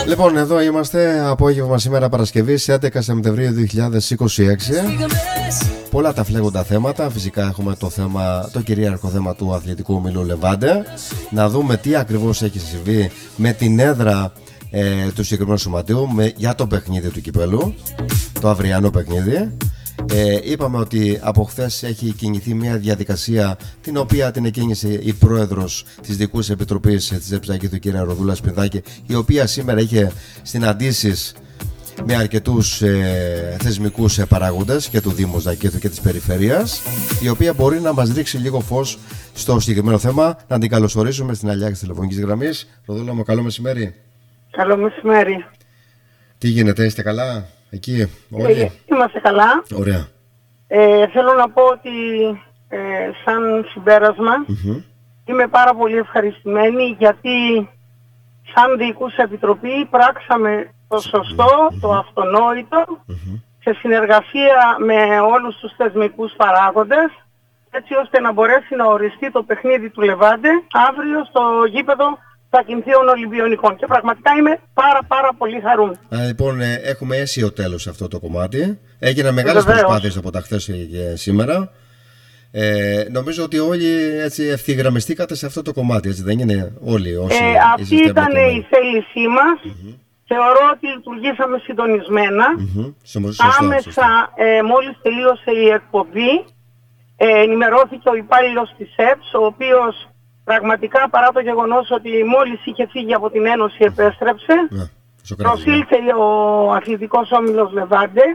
Λοιπόν, εδώ είμαστε, απόγευμα σήμερα Παρασκευή, σε 11 Σεπτεμβρίου 2026. Πολλά τα φλέγοντα θέματα. Φυσικά έχουμε το κυρίαρχο θέμα του αθλητικού ομίλου Λεβάντε. Να δούμε τι ακριβώς έχει συμβεί με την έδρα του συγκεκριμένου σωματείου για το παιχνίδι του κυπέλου, το αυριανό παιχνίδι. Είπαμε ότι από χθες έχει κινηθεί μια διαδικασία την οποία την εκκίνησε η πρόεδρος της Δικούς Επιτροπής της Εψακίδου, κυρία Ροδούλα Σπινδάκη, η οποία σήμερα είχε συναντήσεις με αρκετούς θεσμικούς παράγοντες και του Δήμου Ζακήθου και της Περιφέρειας, η οποία μπορεί να μας ρίξει λίγο φως στο συγκεκριμένο θέμα. Να την καλωσορίσουμε στην αλλιά της τηλεφωνικής γραμμής. Ροδούλα μου, καλό μεσημέρι. Καλό μεσημέρι. Τι γίνεται, είστε καλά εκεί όλοι? Είμαστε καλά. Ωραία. Θέλω να πω ότι σαν συμπέρασμα είμαι πάρα πολύ ευχαριστημένη, γιατί σαν Διοικούς Επιτροπή πράξαμε το σωστό, το αυτονόητο, σε συνεργασία με όλους τους θεσμικούς παράγοντες, έτσι ώστε να μπορέσει να οριστεί το παιχνίδι του Λεβάντε αύριο στο γήπεδο Θακινθείων Ολυμπιονικών. Και πραγματικά είμαι πάρα πολύ χαρούμενη. Λοιπόν, έχουμε αίσιο τέλος σε αυτό το κομμάτι. Έγιναν μεγάλες προσπάθειες από τα χθες και σήμερα. Νομίζω ότι όλοι έτσι ευθυγραμμιστήκατε σε αυτό το κομμάτι, έτσι δεν είναι? Όλοι όσοι αυτή ήταν η θέλησή μας. Θεωρώ ότι λειτουργήσαμε συντονισμένα. Άμεσα, μόλις τελείωσε η εκπομπή, ενημερώθηκε ο υπάλληλος της ΕΠΣ, ο οποίος πραγματικά, παρά το γεγονός ότι μόλις είχε φύγει από την Ένωση, επέστρεψε. Προσήλθε ο αθλητικός όμιλος Λεβάντε